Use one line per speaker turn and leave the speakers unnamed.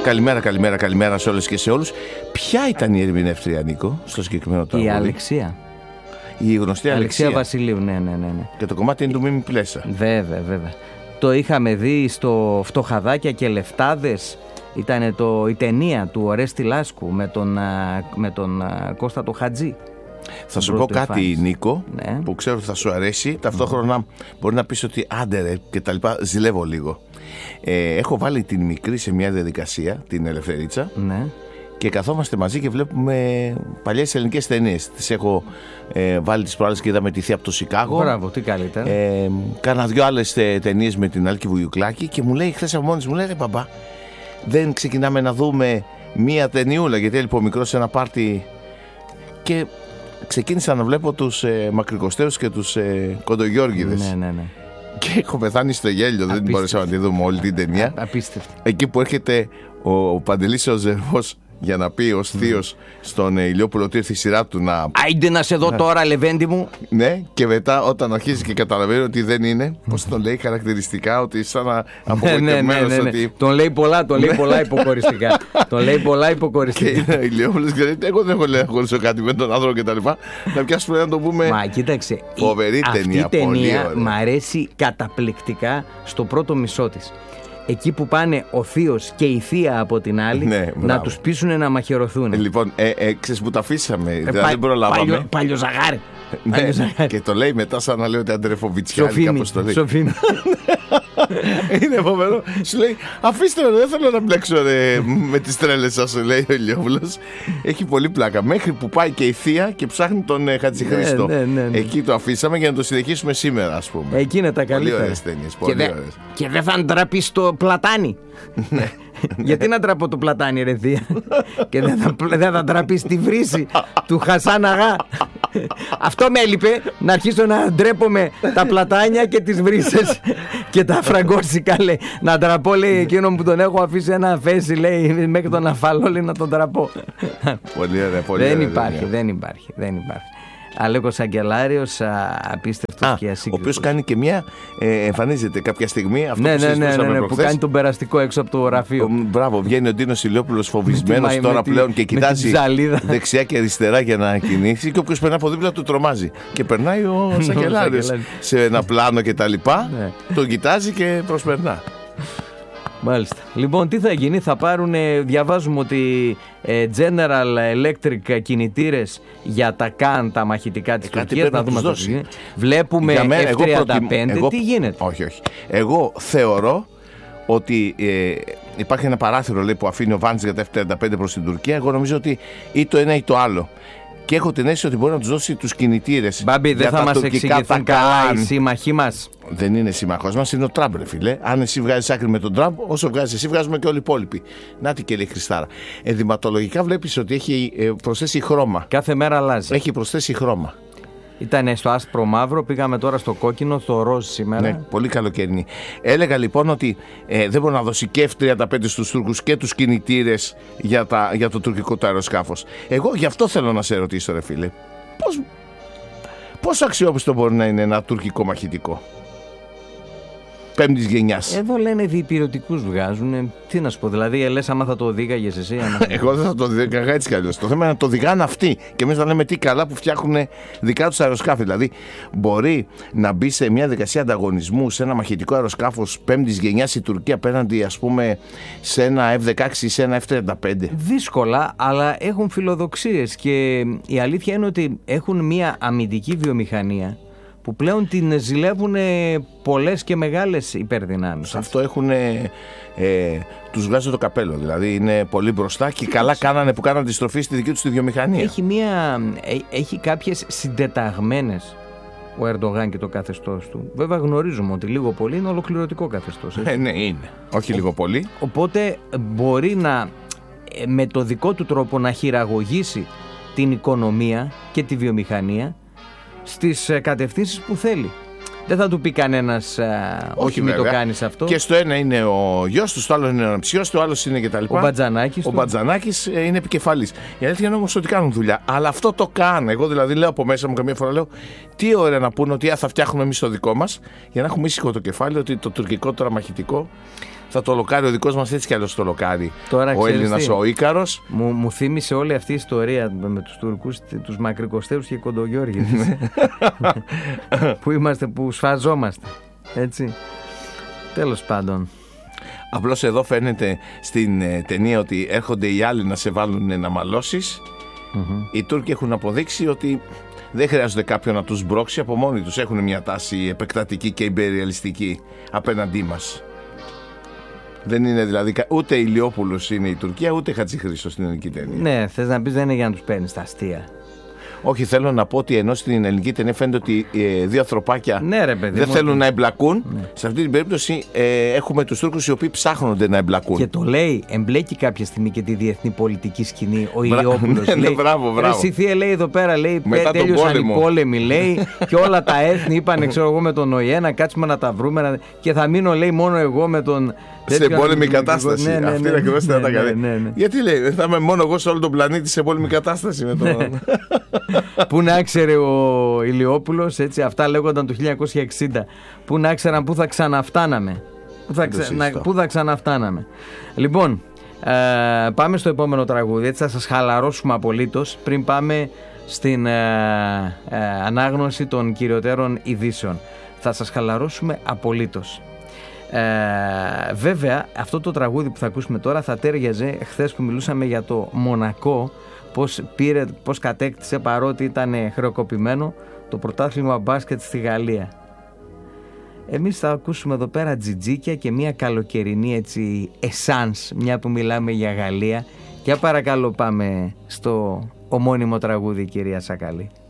Καλημέρα σε όλες και σε όλους. Ποια ήταν η ερμηνεύτρια, Νίκο, στο συγκεκριμένο τραγούδι?
Η Αλεξία.
Η γνωστή Αλεξία
Βασιλείου, ναι.
Και το κομμάτι είναι του Μίμη Πλέσσα.
Βέβαια. Το είχαμε δει στο Φτωχαδάκια και Λεφτάδες. Ήταν η ταινία του Ορέστη Λάσκου με τον Κώστα το Χατζή.
Θα σου πω κάτι,
εμφάνιση.
Νίκο,
Ναι.
που ξέρω ότι θα σου αρέσει. Ταυτόχρονα μπορεί να πεις ότι άντε ρε και τα λοιπά. Ζηλεύω λίγο. Έχω βάλει την μικρή σε μια διαδικασία, την Ελευθερίτσα.
Ναι.
Και καθόμαστε μαζί και βλέπουμε παλιές ελληνικές ταινίες. Τις έχω βάλει τις προάλλες και είδαμε τη Θεία από το Σικάγο.
Μπράβο, τι καλύτερα.
Κάνα δυο άλλες ταινίες με την Άλκη Βουγιουκλάκη. Και μου λέει χθες από μόνη μου, λέει ρε μπαμπά, δεν ξεκινάμε να δούμε μία ταινιούλα? Γιατί έλειπε ο μικρός σε ένα πάρτι. Και ξεκίνησα να βλέπω τους Μακρικοστέους και τους Κοντογιώργηδες.
Ναι.
Και έχω πεθάνει στο γέλιο. Δεν μπορέσαμε να τη δούμε όλη την ταινία.
Απίστευτη.
Εκεί που έρχεται ο Παντελής ο Ζερβός για να πει ως θείος στον Ηλιόπουλο ότι ήρθε η σειρά του να...
Άιντε να σε δω τώρα, Λεβέντη μου.
Ναι, και μετά όταν αρχίζει και καταλαβαίνει ότι δεν είναι, πώς τον λέει χαρακτηριστικά, ότι σαν απογοητευμένος ότι...
Τον λέει πολλά υποκοριστικά.
Και ο Ηλιόπουλος λέει, εγώ δεν έχω λέει να χωρίσω κάτι με τον άνθρωπο και τα λοιπά. Να πιάσουμε να το πούμε.
Μα κοίταξε,
φοβερή ταινία.
Αυτή η ταινία μ' αρέσει καταπληκτικά στο πρώτο μισό της. Εκεί που πάνε ο θείος και η θεία από την άλλη, να τους πείσουν να μαχαιρωθούν.
Λοιπόν, ξέρεις που τα αφήσαμε, δηλαδή δεν προλάβαμε.
Παλιοζαγάρι.
Και το λέει μετά σαν να λέει ότι Αντρεφοβιτσιάλη, κάπως το λέει.
Σοφίνη.
Είναι φοβερό. Σου λέει, αφήστε με, δεν θέλω να μπλέξω με τις τρέλες σας, λέει ο Ηλιόπουλος. Έχει πολύ πλάκα. Μέχρι που πάει και η θεία και ψάχνει τον Χατζηχρήστο. Εκεί το αφήσαμε για να το συνεχίσουμε σήμερα, ας πούμε.
Εκεί είναι τα καλύτερα.
Πολύ ωραίες ταινίες, πολύ ωραίες.
Και δεν θα ντραπεί στο πλατάνι. Γιατί να ντραπώ το πλατάνι, ρε θεία? Και δεν θα ντραπεί στη βρύση του Χασάν Αγά. Αυτό με έλειπε, να αρχίσω να ντρέπομαι τα πλατάνια και τις βρύσες και τα φραγκόσικα, λέει. Να ντραπώ, λέει, εκείνον που τον έχω αφήσει ένα φέση, λέει, μέχρι τον αφαλό, λέει, να τον ντραπώ.
Πολύ ωραία, πολύ ωραία.
Δεν υπάρχει. Αλέκος Αγγελάριος, απίστευτος και ασύγκριτος.
Ο οποίος κάνει και μια, εμφανίζεται κάποια στιγμή. Αυτό
ναι, που κάνει τον περαστικό έξω από το γραφείο.
Μπράβο, βγαίνει ο Ντίνος Ηλιόπουλος φοβισμένος τώρα πλέον και κοιτάζει δεξιά και αριστερά για να κινήσει. Και όποιος περνάει από δίπλα του τρομάζει. Και περνάει ο Αγγελάριος σε ένα πλάνο και τα λοιπά. Τον κοιτάζει και προσπερνά.
Μάλιστα. Λοιπόν, τι θα γίνει? Θα πάρουν, διαβάζουμε ότι General Electric κινητήρες για τα ΚΑΝ, τα μαχητικά της Τουρκίας. Να δούμε αυτό. Βλέπουμε F-35. Τι γίνεται?
Όχι. Εγώ θεωρώ ότι υπάρχει ένα παράθυρο, λέει, που αφήνει ο Βάντζ για τα F-35 προς την Τουρκία. Εγώ νομίζω ότι ή το ένα ή το άλλο. Και έχω την αίσθηση ότι μπορεί να τους δώσει τους κινητήρες.
Μπάμπη, δεν θα μας εξηγηθούν καλά οι σύμμαχοί μας.
Δεν είναι σύμμαχός μας, είναι ο Τραμπ, ρε φίλε. Αν εσύ βγάζεις άκρη με τον Τραμπ, όσο βγάζεις εσύ, βγάζουμε και όλοι οι υπόλοιποι. Να τι και λέει Χριστάρα. Ενδυματολογικά βλέπεις ότι έχει προσθέσει χρώμα.
Κάθε μέρα αλλάζει.
Έχει προσθέσει χρώμα.
Ήταν στο άσπρο μαύρο, πήγαμε τώρα στο κόκκινο, στο ροζ σήμερα.
Ναι, πολύ καλοκαιρινή. Έλεγα λοιπόν ότι δεν μπορεί να δώσει και F-35 στους Τούρκους και τους κινητήρες για το τουρκικό το αεροσκάφος. Εγώ γι' αυτό θέλω να σε ρωτήσω, ρε φίλε. Πόσο αξιόπιστο μπορεί να είναι ένα τουρκικό μαχητικό πέμπτης γενιάς?
Εδώ λένε διπυρωτικούς βγάζουν. Τι να σου πω, δηλαδή, λες άμα θα το οδήγαγες εσύ?
Εγώ δεν θα το οδήγαγα έτσι κι αλλιώς. Το θέμα είναι να το οδηγάνε αυτοί. Και εμείς να λέμε τι καλά που φτιάχνουν δικά τους αεροσκάφη. Δηλαδή, μπορεί να μπει σε μια δικασία ανταγωνισμού σε ένα μαχητικό αεροσκάφος πέμπτης γενιάς η Τουρκία απέναντι, ας πούμε, σε ένα F-16 ή σε ένα F-35?
Δύσκολα, αλλά έχουν φιλοδοξίες. Και η αλήθεια είναι ότι έχουν μια αμυντική βιομηχανία που πλέον την ζηλεύουν πολλές και μεγάλες υπερδυνάμεις.
Σε αυτό τους βγάζει το καπέλο. Δηλαδή είναι πολύ μπροστά και καλά κάνανε που κάνανε τη στροφή στη δική τους τη βιομηχανία.
Έχει κάποιες συντεταγμένες ο Ερντογάν και το καθεστώς του. Βέβαια γνωρίζουμε ότι λίγο πολύ είναι ολοκληρωτικό καθεστώς.
Ναι, είναι. Όχι λίγο πολύ.
Οπότε μπορεί με το δικό του τρόπο να χειραγωγήσει την οικονομία και τη βιομηχανία στις κατευθύνσεις που θέλει. Δεν θα του πει κανένας όχι μην το κάνεις αυτό.
Και στο ένα είναι ο γιος του, στο άλλο είναι ο αναψιός του, ο άλλος είναι κτλ. Ο Μπατζανάκης είναι επικεφαλής. Η αλήθεια είναι όμως ότι κάνουν δουλειά. Αλλά αυτό το κάνω. Εγώ δηλαδή λέω από μέσα μου καμία φορά, λέω τι ωραία να πούνε ότι θα φτιάχνουμε εμείς το δικό μας, για να έχουμε ήσυχο το κεφάλι ότι το τουρκικό τώρα μαχητικό θα το λοκάρει ο δικός μας, έτσι κι αλλιώς το λοκάρει.
Τώρα,
ο Έλληνας ο Ίκαρος.
Μου θύμισε όλη αυτή η ιστορία με τους Τουρκούς, τους Μακρικοστέους και Κοντογιώργιες. Που είμαστε, που σφαζόμαστε. Έτσι. Τέλος πάντων.
Απλώς εδώ φαίνεται στην ταινία ότι έρχονται οι άλλοι να σε βάλουν να μαλώσεις. Οι Τούρκοι έχουν αποδείξει ότι δεν χρειάζονται κάποιον να τους μπρώξει, από μόνοι τους έχουν μια τάση επεκτατική και ιμπεριαλιστική απέναντί μας. Δεν είναι δηλαδή ούτε Ηλιόπουλος είναι η Τουρκία, ούτε Χατζηχρήστος στην ελληνική ταινία.
Ναι, θες να πεις δεν είναι για να τους παίρνεις τα αστεία.
Όχι, θέλω να πω ότι ενώ στην ελληνική ταινία φαίνεται ότι δύο ανθρωπάκια
ναι, ρε, παιδί,
δεν θέλουν να εμπλακούν, σε αυτή την περίπτωση έχουμε τους Τούρκους οι οποίοι ψάχνονται να εμπλακούν.
Και το λέει, εμπλέκει κάποια στιγμή και τη διεθνή πολιτική σκηνή ο Ηλιόπουλος.
Ναι, μπράβο.
Εσύ θεία, λέει εδώ πέρα, λέει, τέλειωσαν οι πόλεμοι, λέει, και όλα τα έθνη είπαν, ξέρω εγώ, με τον ΟΗΕ να κάτσουμε να τα βρούμε και θα μείνω, λέει, μόνο εγώ με τον.
Σε πόλεμη κατάσταση. Αυτή είναι ακριβώς την ατάκα. Γιατί λέει, θα είμαι μόνο εγώ σε όλο τον πλανήτη σε πόλεμη κατάσταση με τον.
Πού να ξέρε ο Ηλιόπουλος, έτσι, αυτά λέγονταν το 1960. Πού να ξέραν πού θα ξαναφτάναμε. Πού θα ξαναφτάναμε. Λοιπόν, πάμε στο επόμενο τραγούδι. Έτσι θα σας χαλαρώσουμε απολύτως πριν πάμε στην ανάγνωση των κυριωτέρων ειδήσεων. Θα σας χαλαρώσουμε απολύτως. Βέβαια, αυτό το τραγούδι που θα ακούσουμε τώρα θα τέριαζε χθες που μιλούσαμε για το Μονακό, πώς κατέκτησε, παρότι ήταν χρεοκοπημένο, το πρωτάθλημα μπάσκετ στη Γαλλία. Εμείς θα ακούσουμε εδώ πέρα τζιτζίκια και μια καλοκαιρινή, έτσι, εσάνς, μια που μιλάμε για Γαλλία. Και παρακαλώ πάμε στο ομώνυμο τραγούδι, κυρία Σακαλή.